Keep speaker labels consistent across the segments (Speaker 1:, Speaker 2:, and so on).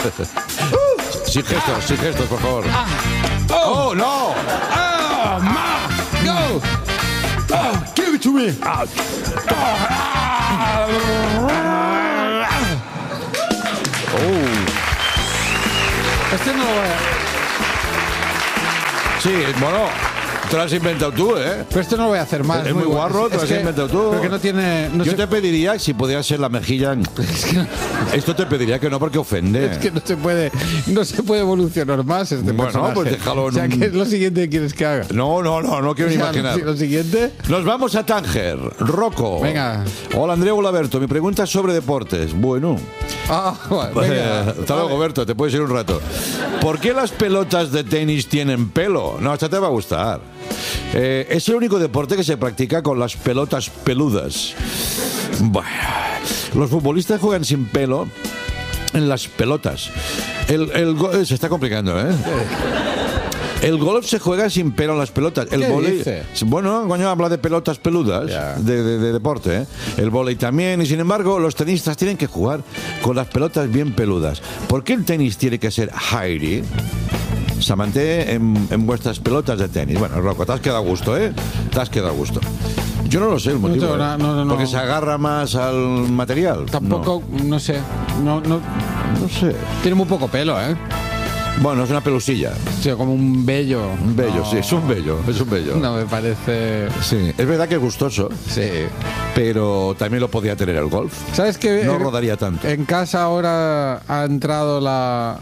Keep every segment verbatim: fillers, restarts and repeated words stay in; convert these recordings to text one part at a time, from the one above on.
Speaker 1: Sin gestos, sin gestos, por favor.
Speaker 2: Ah.
Speaker 1: ¡Oh, oh no!
Speaker 2: ¡Oh, ma! ¡Go! ¡Oh, give it to me! Ah.
Speaker 1: Oh.
Speaker 2: Este no lo voy a...
Speaker 1: Sí, bueno, te lo has inventado tú, ¿eh?
Speaker 2: Pero esto no lo voy a hacer más.
Speaker 1: Es muy guarro, te lo has
Speaker 2: que-
Speaker 1: inventado tú.
Speaker 2: Pero que no tiene... No
Speaker 1: Yo
Speaker 2: sé-
Speaker 1: te pediría, si pudiera ser la mejilla...
Speaker 2: es que no-
Speaker 1: Esto te pediría que no, porque ofende.
Speaker 2: Es que no se puede, no se puede evolucionar más este
Speaker 1: Bueno,
Speaker 2: personaje.
Speaker 1: pues déjalo en
Speaker 2: O sea,
Speaker 1: un-
Speaker 2: ¿qué es lo siguiente que quieres que haga?
Speaker 1: No, no, no, no quiero ni
Speaker 2: O sea,
Speaker 1: imaginar.
Speaker 2: Lo siguiente...
Speaker 1: Nos vamos a Tánger. Rocco.
Speaker 2: Venga.
Speaker 1: Hola, Andrea. Hola, Berto. Mi pregunta es sobre deportes. Bueno.
Speaker 2: Ah, venga.
Speaker 1: Hasta luego, Berto. Te puedes ir un rato. ¿Por qué las pelotas de tenis tienen pelo? No, esta te va a gustar. Eh, es el único deporte que se practica con las pelotas peludas. Bueno, los futbolistas juegan sin pelo en las pelotas. El, el go- se está complicando, ¿eh? El golf se juega sin pelo en las pelotas. El
Speaker 2: ¿Qué
Speaker 1: vóley,
Speaker 2: dice?
Speaker 1: bueno, coño, habla de pelotas peludas,
Speaker 2: Ya.
Speaker 1: de, de- de deporte, ¿eh? El vóley también. Y sin embargo, los tenistas tienen que jugar con las pelotas bien peludas. ¿Por qué el tenis tiene que ser hairy? Se mantiene en, en vuestras pelotas de tenis. Bueno, Rocco, te has quedado a gusto, ¿eh? Te has quedado a gusto. Yo no lo sé el motivo.
Speaker 2: tengo
Speaker 1: ¿eh?
Speaker 2: nada, no, no, no.
Speaker 1: Porque se agarra más al material.
Speaker 2: Tampoco, no, sé. No, no,
Speaker 1: No, no sé.
Speaker 2: tiene muy poco pelo, ¿eh?
Speaker 1: Bueno, es una pelusilla.
Speaker 2: O sea, como un vello.
Speaker 1: Un vello,
Speaker 2: No.
Speaker 1: sí, es un vello. Es un vello.
Speaker 2: No me parece...
Speaker 1: Sí, es verdad que es gustoso,
Speaker 2: Sí.
Speaker 1: pero también lo podía tener el golf.
Speaker 2: ¿Sabes qué?
Speaker 1: No
Speaker 2: En-
Speaker 1: rodaría tanto.
Speaker 2: En casa ahora ha entrado la,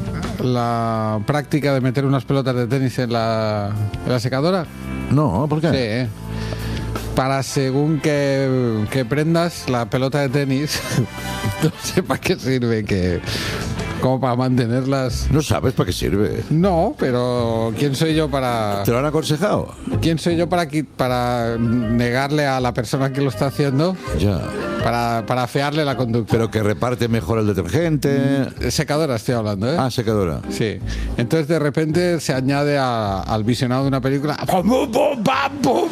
Speaker 2: la práctica de meter unas pelotas de tenis en la, en la secadora.
Speaker 1: No, ¿por qué?
Speaker 2: Sí, ¿eh? Para según que, que prendas la pelota de tenis, no sé para qué sirve, que como para mantenerlas.
Speaker 1: No sabes para qué sirve.
Speaker 2: No, pero ¿quién soy yo para
Speaker 1: ¿Te lo han aconsejado?
Speaker 2: quién soy yo para qui- para negarle a la persona que lo está haciendo,
Speaker 1: Ya.
Speaker 2: para para afearle la conducta?
Speaker 1: Pero que reparte mejor el detergente.
Speaker 2: Secadora estoy hablando, ¿eh?
Speaker 1: Ah, secadora.
Speaker 2: Sí. Entonces de repente se añade a- al visionado de una película. ¡Pum, pum, pum, pam, pum!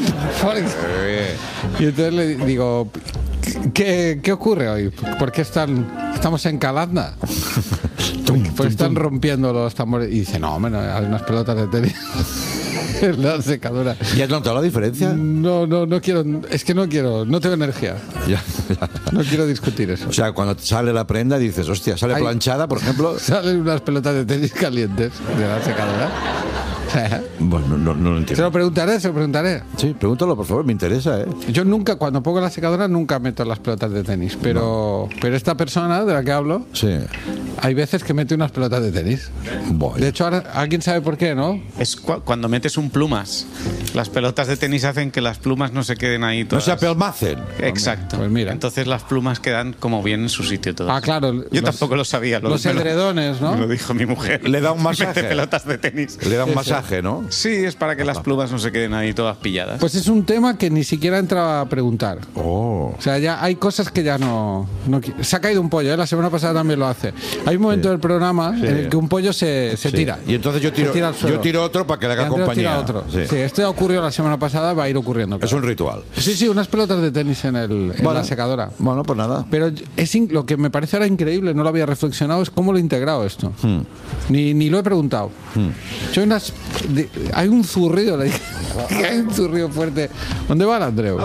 Speaker 2: Y entonces le digo, ¿qué, qué ocurre hoy? ¿Por qué están, estamos en Calanda? ¿Por qué están rompiendo los tambores? Y dice, no, hombre, no, hay unas pelotas de tenis en la secadora.
Speaker 1: ¿Y has notado la diferencia?
Speaker 2: No, no, no quiero, es que no quiero, no tengo energía.
Speaker 1: Ya, ya.
Speaker 2: No quiero discutir eso.
Speaker 1: O sea, cuando sale la prenda dices, hostia, sale
Speaker 2: Ay.
Speaker 1: planchada, por ejemplo.
Speaker 2: Salen unas pelotas de tenis calientes de la secadora.
Speaker 1: Bueno, no, no lo
Speaker 2: Se
Speaker 1: entiendo.
Speaker 2: lo preguntaré, se lo preguntaré.
Speaker 1: Sí, pregúntalo, por favor, me interesa, ¿eh?
Speaker 2: Yo nunca, cuando pongo la secadora, nunca meto las pelotas de tenis. Pero, pero esta persona de la que hablo,
Speaker 1: Sí.
Speaker 2: hay veces que mete unas pelotas de tenis.
Speaker 1: Bueno.
Speaker 2: De hecho, ahora, ¿alguien sabe por qué, no?
Speaker 3: Es cu- cuando metes un plumas. Las pelotas de tenis hacen que las plumas no se queden ahí
Speaker 1: No
Speaker 3: todas.
Speaker 1: se apelmacen.
Speaker 3: Exacto.
Speaker 2: Pues mira.
Speaker 3: Entonces las plumas quedan como bien en su sitio todas.
Speaker 2: Ah, claro.
Speaker 3: Yo
Speaker 2: los-
Speaker 3: tampoco lo sabía. Lo,
Speaker 2: Los
Speaker 3: me lo-
Speaker 2: edredones, ¿no?
Speaker 3: Me lo dijo mi mujer.
Speaker 1: Le da un masaje.
Speaker 3: Mete pelotas de tenis.
Speaker 1: Le da un masaje, ¿no?
Speaker 3: Sí, es para que las plumas no se queden ahí todas pilladas.
Speaker 2: Pues es un tema que ni siquiera entraba a preguntar.
Speaker 1: Oh.
Speaker 2: O sea, ya hay cosas que ya no, no qui- Se ha caído un pollo, ¿eh? La semana pasada también lo hace. Hay un momento del programa en el que un pollo se, se
Speaker 1: Sí.
Speaker 2: tira.
Speaker 1: Y entonces yo tiro,
Speaker 2: Se tira al suelo.
Speaker 1: yo tiro otro para que le
Speaker 2: Y
Speaker 1: haga
Speaker 2: Andreu
Speaker 1: compañía.
Speaker 2: tira otro.
Speaker 1: Sí.
Speaker 2: Sí, esto ya ocurrió la semana pasada, va a ir ocurriendo.
Speaker 1: Es un ritual.
Speaker 2: Sí, sí, unas pelotas de tenis en, el, en
Speaker 1: Bueno.
Speaker 2: la secadora.
Speaker 1: Bueno, pues nada.
Speaker 2: Pero es in- lo que me parece ahora increíble, no lo había reflexionado, es cómo lo he integrado esto.
Speaker 1: Hmm.
Speaker 2: Ni, ni lo he preguntado. Yo hay, unas, de- hay un zurrido, le dije, hay un zurrido fuerte. ¿Dónde va el Andreu?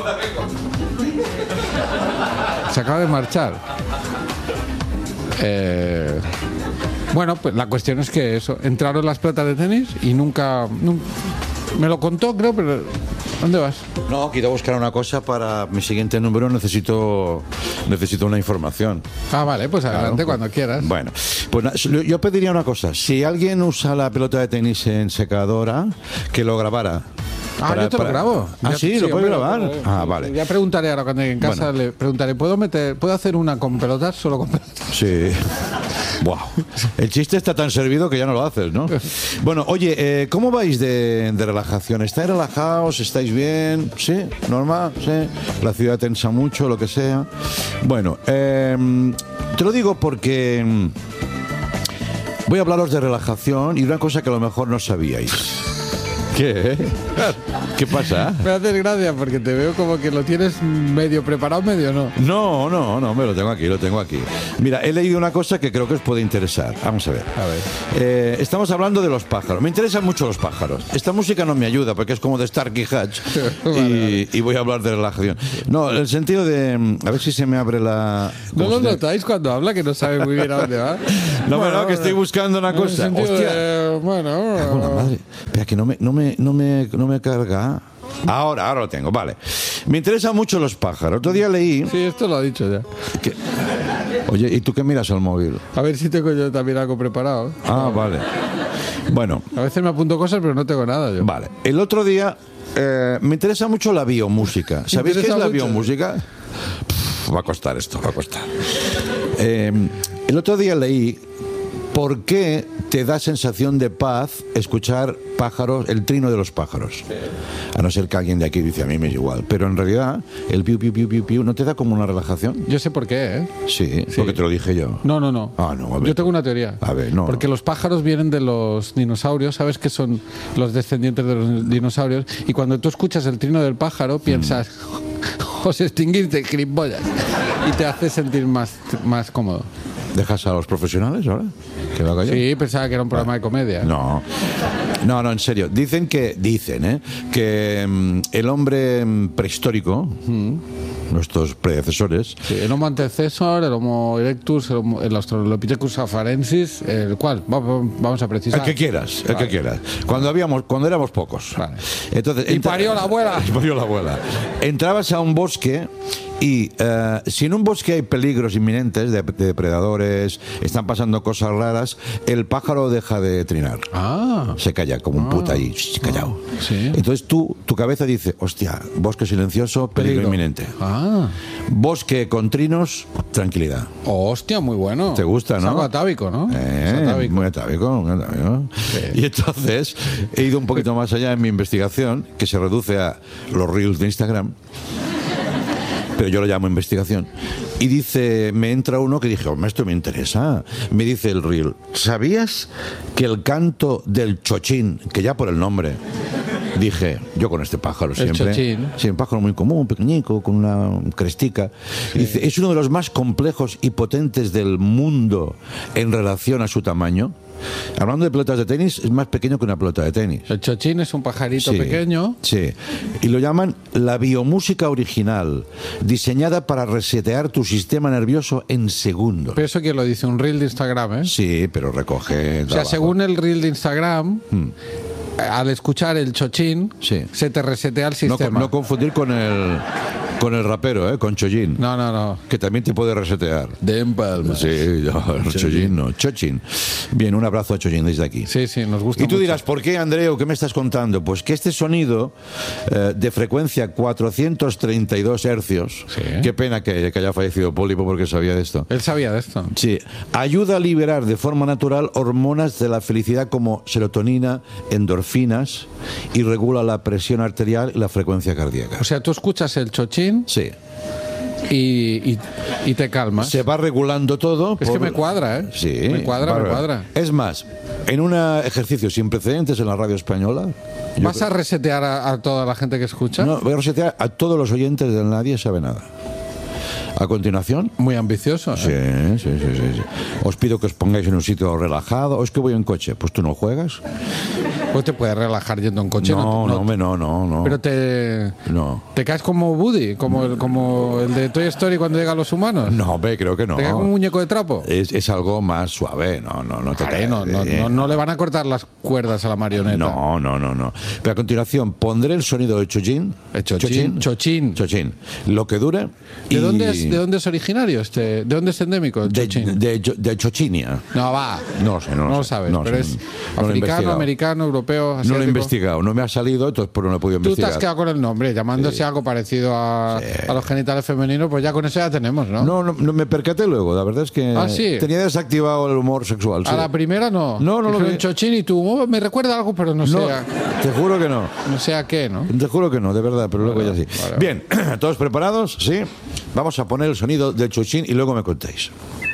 Speaker 2: Se acaba de marchar. Eh, bueno, pues la cuestión es que eso, entraron las pelotas de tenis y nunca, nun- me lo contó, creo, pero ¿dónde vas?
Speaker 1: No, quiero buscar una cosa para mi siguiente número. Necesito, necesito una información.
Speaker 2: Ah, vale, pues adelante
Speaker 1: Claro,
Speaker 2: cuando quieras.
Speaker 1: Bueno, pues na- yo pediría una cosa. Si alguien usa la pelota de tenis en secadora, que lo grabara.
Speaker 2: Ah, yo te lo grabo.
Speaker 1: Ah,
Speaker 2: Ya-
Speaker 1: sí, lo puedes
Speaker 2: hombre,
Speaker 1: grabar.
Speaker 2: lo-
Speaker 1: Ah, vale.
Speaker 2: Ya preguntaré ahora cuando llegue en casa,
Speaker 1: Bueno.
Speaker 2: le preguntaré, ¿puedo meter, ¿puedo hacer una con pelotas? Solo con pelotas.
Speaker 1: Sí. Wow. El chiste está tan servido que ya no lo haces, ¿no? Bueno, oye, eh, ¿cómo vais de, de relajación? ¿Estáis relajados? ¿Estáis bien? ¿Sí? ¿Normal? ¿Sí? ¿La ciudad tensa mucho? Lo que sea. Bueno, eh, te lo digo porque mm, voy a hablaros de relajación y de una cosa que a lo mejor no sabíais. ¿Qué? ¿Qué pasa?
Speaker 2: Me haces gracia porque te veo como que lo tienes medio preparado, medio no.
Speaker 1: No, no, no, me lo tengo aquí, lo tengo aquí. Mira, he leído una cosa que creo que os puede interesar. Vamos a ver.
Speaker 2: A ver.
Speaker 1: Eh, estamos hablando de los pájaros. Me interesan mucho los pájaros. Esta música no me ayuda porque es como de Starkey Hatch.
Speaker 2: Vale,
Speaker 1: y,
Speaker 2: vale.
Speaker 1: y voy a hablar de relajación. No, el sentido de... A ver si se me abre la...
Speaker 2: ¿No
Speaker 1: ¿cómo
Speaker 2: lo
Speaker 1: se-
Speaker 2: notáis cuando habla que no sabe muy bien a dónde va?
Speaker 1: No,
Speaker 2: Bueno,
Speaker 1: no, que estoy buscando una
Speaker 2: en el
Speaker 1: cosa.
Speaker 2: sentido
Speaker 1: Hostia.
Speaker 2: de, bueno,
Speaker 1: Cago en la madre. Espera, que no me, no me, no me, no me carga. Ahora, ahora lo tengo, vale. Me interesan mucho los pájaros. Otro día leí
Speaker 2: sí, esto lo ha dicho ya.
Speaker 1: que... Oye, ¿y tú qué miras al móvil?
Speaker 2: A ver si tengo yo también algo preparado.
Speaker 1: Ah, vale. Bueno,
Speaker 2: A veces me apunto cosas, pero no tengo nada yo.
Speaker 1: vale. El otro día eh, me interesa mucho la biomúsica. ¿Sabéis qué es
Speaker 2: interesa
Speaker 1: la
Speaker 2: mucho?
Speaker 1: biomúsica? Pff, va a costar esto, va a costar. Eh, el otro día leí por qué te da sensación de paz escuchar pájaros, el trino de los pájaros. A no ser que alguien de aquí dice, a mí me es igual. Pero en realidad, el piu, piu, piu, piu, piu, ¿no te da como una relajación?
Speaker 2: Yo sé por qué, ¿eh?
Speaker 1: Sí, porque te lo dije yo.
Speaker 2: No, no, no.
Speaker 1: Ah, no, a ver.
Speaker 2: Yo tengo una teoría.
Speaker 1: A ver, no.
Speaker 2: Porque los pájaros vienen de los dinosaurios, ¿sabes que son los descendientes de los dinosaurios? Y cuando tú escuchas el trino del pájaro, piensas, os extinguiste, gilipollas. Y te hace sentir más, más cómodo.
Speaker 1: ¿Dejas a los profesionales ahora? ¿Que lo haga yo?
Speaker 2: Sí, pensaba que era un programa de comedia.
Speaker 1: No, no, no, en serio. Dicen que, dicen, ¿eh? que mm, el hombre mm, prehistórico, nuestros predecesores,
Speaker 2: Sí, el Homo antecesor, el Homo erectus, el, Homo- el Australopithecus afarensis, el cual, va- va- vamos a precisar.
Speaker 1: el que quieras, el
Speaker 2: Vale.
Speaker 1: que quieras. Cuando habíamos, cuando éramos pocos.
Speaker 2: Vale.
Speaker 1: Entonces,
Speaker 2: Y
Speaker 1: entra-
Speaker 2: parió la abuela.
Speaker 1: Y parió la abuela. Entrabas a un bosque y eh, si en un bosque hay peligros inminentes de, de depredadores, están pasando cosas raras, el pájaro deja de trinar.
Speaker 2: Ah,
Speaker 1: Se calla como un puta ahí, shh, callado.
Speaker 2: sí.
Speaker 1: Entonces tú, tu cabeza dice, hostia, bosque silencioso, peligro,
Speaker 2: peligro.
Speaker 1: inminente.
Speaker 2: Ah,
Speaker 1: Bosque con trinos, tranquilidad.
Speaker 2: hostia, muy bueno.
Speaker 1: ¿Te gusta,
Speaker 2: Es
Speaker 1: no?
Speaker 2: algo atávico, ¿no? Es
Speaker 1: Eh,
Speaker 2: atávico.
Speaker 1: muy atávico, muy atávico. Y entonces he ido un poquito más allá en mi investigación, que se reduce a los reels de Instagram, pero yo lo llamo investigación. Y dice, me entra uno que dije, hombre, esto me interesa. Me dice el reel, ¿sabías que el canto del chochín, que ya por el nombre, dije, yo con este pájaro
Speaker 2: El
Speaker 1: siempre.
Speaker 2: chochín.
Speaker 1: Sí, un pájaro muy común, pequeñico, con una crestica. Dice, es uno de los más complejos y potentes del mundo en relación a su tamaño. Hablando de pelotas de tenis, es más pequeño que una pelota de tenis.
Speaker 2: El chochín es un pajarito
Speaker 1: Sí,
Speaker 2: pequeño.
Speaker 1: Sí. Y lo llaman la biomúsica original, diseñada para resetear tu sistema nervioso en segundos.
Speaker 2: Pero eso que lo dice un reel de Instagram, ¿eh?
Speaker 1: Sí, pero recoge.
Speaker 2: O sea, según el reel de Instagram,
Speaker 1: Hmm.
Speaker 2: al escuchar el chochín,
Speaker 1: Sí.
Speaker 2: se te resetea el
Speaker 1: No,
Speaker 2: sistema.
Speaker 1: no confundir con el con el rapero, ¿eh? Con Chollín.
Speaker 2: no, no, no.
Speaker 1: Que también te puede resetear.
Speaker 2: De empalmas.
Speaker 1: Sí, no, Chollín no, Chochín. Bien, un abrazo a Chollín desde aquí.
Speaker 2: Sí, sí, nos gusta
Speaker 1: Y tú
Speaker 2: mucho.
Speaker 1: dirás, ¿por qué, Andreu? ¿Qué me estás contando? Pues que este sonido eh, de frecuencia cuatrocientos treinta y dos hercios,
Speaker 2: Sí.
Speaker 1: qué pena que, que haya fallecido Pólipo porque sabía de esto.
Speaker 2: Él sabía de esto.
Speaker 1: Sí, ayuda a liberar de forma natural hormonas de la felicidad como serotonina, endorfinas y regula la presión arterial y la frecuencia cardíaca.
Speaker 2: O sea, tú escuchas el chochín
Speaker 1: Sí,
Speaker 2: y, y, y te calmas.
Speaker 1: se va regulando todo.
Speaker 2: Es que me cuadra, ¿eh?
Speaker 1: Sí,
Speaker 2: Me cuadra, me
Speaker 1: bárbaro.
Speaker 2: cuadra.
Speaker 1: Es más, en un ejercicio sin precedentes en la radio española, yo
Speaker 2: ¿Vas a resetear a, a toda la gente que escucha?
Speaker 1: no, voy a resetear a todos los oyentes del Nadie Sabe Nada. A continuación,
Speaker 2: Muy ambicioso, ¿eh?
Speaker 1: sí, sí, sí, sí, sí. Os pido que os pongáis en un sitio relajado. O es que voy en coche, pues tú no juegas.
Speaker 2: Pues te puedes relajar yendo en coche.
Speaker 1: No, no, hombre, no, no, no.
Speaker 2: Pero te,
Speaker 1: No.
Speaker 2: te caes como Woody, como el, como el de Toy Story cuando llegan los humanos.
Speaker 1: No, hombre, creo que no.
Speaker 2: ¿Te caes como un muñeco de trapo?
Speaker 1: Es, es algo más suave, no, no, no te
Speaker 2: Vale,
Speaker 1: caes.
Speaker 2: no, no, no, no le van a cortar las cuerdas a la marioneta.
Speaker 1: No, no, no, no. Pero a continuación pondré el sonido de Chochín.
Speaker 2: El chochín, chochín.
Speaker 1: Chochín. Lo que dure.
Speaker 2: ¿De,
Speaker 1: y-
Speaker 2: dónde es, ¿De dónde es originario este? ¿De dónde es endémico el
Speaker 1: De,
Speaker 2: chochín?
Speaker 1: de, de Chochinia.
Speaker 2: No, va.
Speaker 1: No lo sé, no lo
Speaker 2: No lo
Speaker 1: sé.
Speaker 2: sabes,
Speaker 1: No
Speaker 2: pero
Speaker 1: sé.
Speaker 2: es
Speaker 1: No lo he
Speaker 2: africano,
Speaker 1: investigado.
Speaker 2: americano, europeo,
Speaker 1: No
Speaker 2: asiático.
Speaker 1: lo he investigado, no me ha salido, entonces pues no lo he podido
Speaker 2: Tú te
Speaker 1: investigar.
Speaker 2: has quedado con el nombre, llamándose algo parecido a, a los genitales femeninos, pues ya con eso ya tenemos, ¿no?
Speaker 1: No, no, no, me percaté luego, la verdad es que
Speaker 2: Ah, ¿sí?
Speaker 1: tenía desactivado el humor sexual.
Speaker 2: A
Speaker 1: sí.
Speaker 2: la primera no.
Speaker 1: No, no lo
Speaker 2: Dijeron
Speaker 1: vi.
Speaker 2: chochín y tú, oh, me recuerda algo, pero no sé,
Speaker 1: No,
Speaker 2: a,
Speaker 1: te juro que no.
Speaker 2: no sé a qué, ¿no?
Speaker 1: Te juro que no, de verdad, pero luego ya sí.
Speaker 2: vale.
Speaker 1: Bien, ¿todos preparados? Sí. Vamos a poner el sonido del Chochín y luego me contéis.